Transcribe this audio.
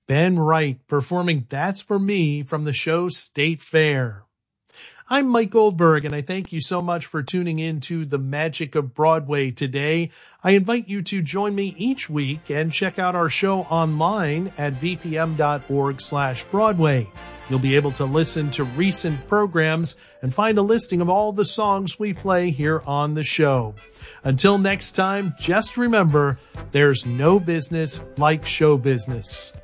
Ben Wright performing That's For Me from the show State Fair. I'm Mike Goldberg, and I thank you so much for tuning in to The Magic of Broadway today. I invite you to join me each week and check out our show online at vpm.org/Broadway. You'll be able to listen to recent programs and find a listing of all the songs we play here on the show. Until next time, just remember, there's no business like show business.